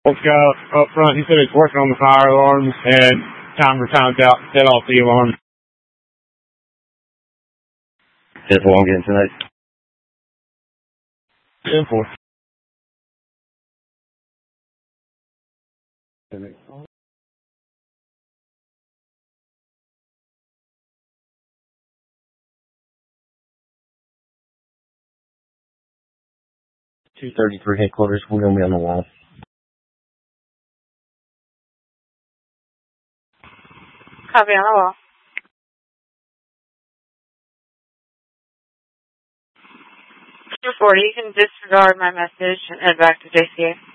Let's go up front. He said he's working on the fire alarms and timer timed out. Set off the alarm. 10-4, I'm getting tonight. 10-4. $233 headquarters. We're going to be on the wall. Copy on the wall. 240, you can disregard my message and head back to JCA.